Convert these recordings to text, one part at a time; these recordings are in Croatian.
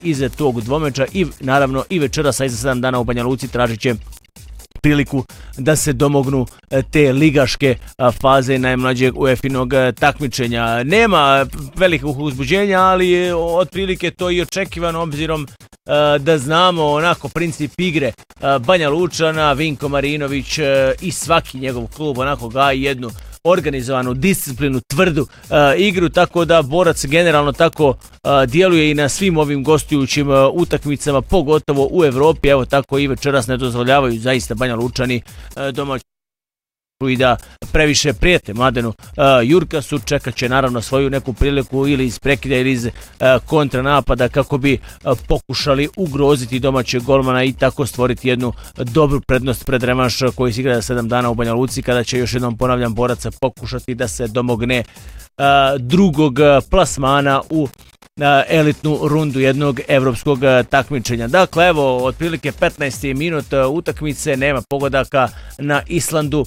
iz tog dvomeča i naravno i večeras i za 7 dana u Banja Luci tražit će priliku da se domognu te ligaške faze najmlađeg UEFA-inog takmičenja. Nema velikog uzbuđenja, ali je otprilike to i očekivano obzirom da znamo onako princip igre Banja Lučana, Vinko Marinović i svaki njegov klub onako gaji jednu organizovanu, disciplinu, tvrdu igru, tako da Borac generalno tako djeluje i na svim ovim gostujućim utakmicama, pogotovo u Evropi. Evo tako i večeras ne dozvoljavaju zaista Banja Lučani domaći i da previše prijete Mladenu Jurkasu. Čekat će naravno svoju neku priliku ili iz prekida ili iz kontranapada kako bi pokušali ugroziti domaćeg golmana i tako stvoriti jednu dobru prednost pred revanš koji se igra za 7 dana u Banja Luci, kada će, još jednom ponavljam, Borac pokušati da se domogne drugog plasmana u elitnu rundu jednog evropskog takmičenja. Dakle, evo, otprilike 15. minut utakmice, nema pogodaka na Islandu,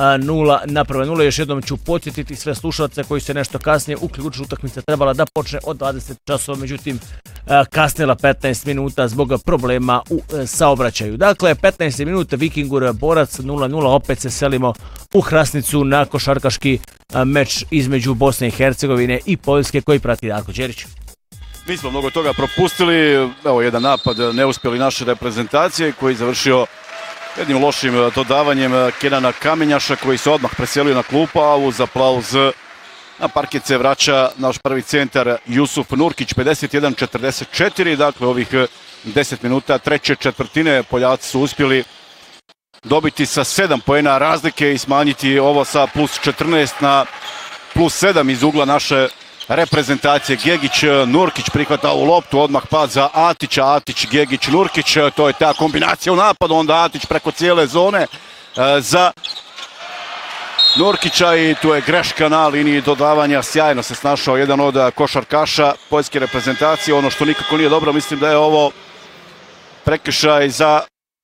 0:0. Još jednom ću podsjetiti sve slušalce koji se nešto kasnije uključili. Utakmica trebala da počne od 20 časova, međutim kasnila 15 minuta zbog problema u saobraćaju. Dakle, 15 minuta Vikingur Borac 0:0. Opet se selimo u Hrasnicu na košarkaški meč između Bosne i Hercegovine i Poljske koji prati Darko Đerić. Mi smo mnogo toga propustili, evo jedan napad neuspjeli naše reprezentacije koji je završio jednim lošim dodavanjem Kenana Kamenjaša koji se odmah preselio na klupu, a uz aplauz na parket se vraća naš prvi centar Jusuf Nurkić, 51-44, dakle ovih 10 minuta treće četvrtine Poljaci su uspjeli dobiti sa 7 poena razlike i smanjiti ovo sa plus 14 na plus 7 iz ugla naše reprezentacije. Gegić, Nurkić prihvata u loptu, odmah pad za Atića, Atić, Gegić, Nurkić, to je ta kombinacija u napadu, onda Atić preko cijele zone za Nurkića i tu je greška na liniji dodavanja, sjajno se snašao jedan od košarkaša poljske reprezentacije. Ono što nikako nije dobro, mislim da je ovo prekršaj za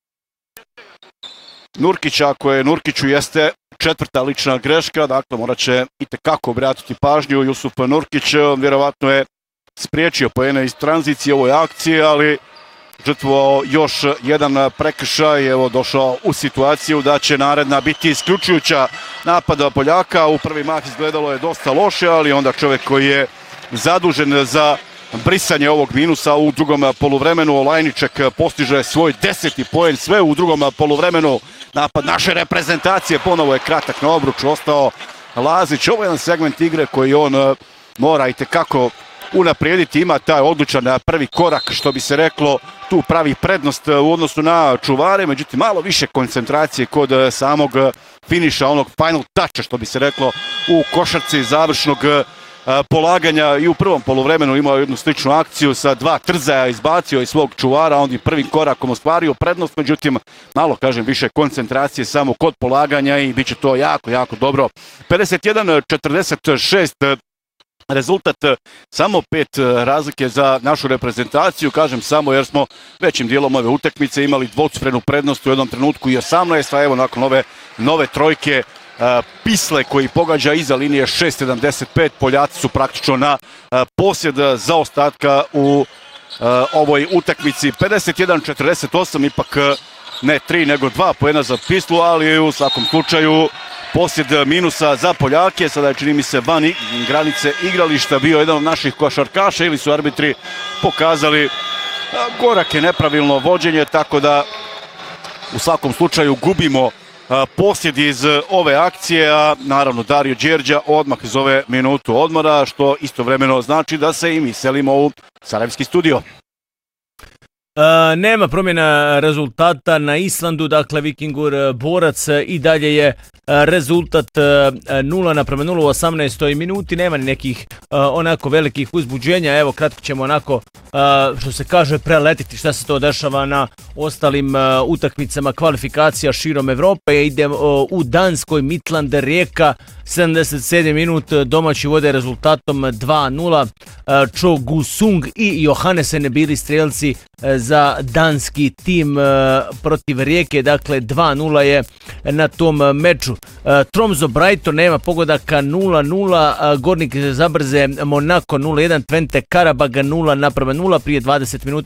Nurkića, koje Nurkiću jeste 4. lična greška, dakle morat će itekako obratiti pažnju. Jusuf Nurkić vjerovatno je spriječio poene iz tranzicije ovoj akciji, ali žrtvovao još jedan prekršaj, evo došao u situaciju da će naredna biti isključujuća napada Poljaka. U prvi mah izgledalo je dosta loše, ali onda čovjek koji je zadužen za brisanje ovog minusa u drugom poluvremenu, Olajniček postiže svoj 10. poen, sve u drugom poluvremenu. Napad naše reprezentacije, ponovo je kratak na obruču ostao Lazić. Ovo je jedan segment igre koji on mora itekako unaprijediti, ima taj odlučan prvi korak, što bi se reklo, tu pravi prednost u odnosu na čuvare, međutim malo više koncentracije kod samog finiša, onog final toucha, što bi se reklo u košarci, završnog polaganja. I u prvom poluvremenu imao jednu sličnu akciju sa 2 trzaja, izbacio iz svog čuvara, onda i prvim korakom ostvario prednost, međutim malo, kažem, više koncentracije samo kod polaganja i bit će to jako, jako dobro. 51-46 rezultat, samo 5 razlike za našu reprezentaciju, kažem samo jer smo većim dijelom ove utakmice imali dvocifrenu prednost, u jednom trenutku i 18, a evo nakon ove nove trojke Pisle koji pogađa iza linije 6.75, Poljaci su praktično na posjed zaostatka u ovoj utakmici. 51-48, ipak ne 3 nego 2 poena za Pislu, ali u svakom slučaju posjed minusa za Poljake. Sada je, čini mi se, van granice igrališta bio jedan od naših košarkaša ili su arbitri pokazali korake, nepravilno vođenje, tako da u svakom slučaju gubimo posjed iz ove akcije, a naravno Dario Đerđa odmah zove minutu odmora, što istovremeno znači da se i mi selimo u sarajevski studio. Nema promjena rezultata na Islandu, dakle Vikingur Borac i dalje je rezultat 0:0 u 18. minuti, nema ni nekih onako velikih uzbuđenja. Evo kratko ćemo onako, što se kaže, preletiti šta se to dešava na ostalim utakmicama kvalifikacija širom Evrope. Idemo u Danskoj, Midland, Rijeka, 77. minut domaći vode rezultatom 2-0. Cho Gu-sung i Johannesen bili strelci za danski tim protiv Rijeke, dakle 2-0 je na tom meču. Tromso Brighton nema pogodaka 0-0, Gornik Zabrze Monaco 0-1, Twente Karabag 0-0 prije 20 minuta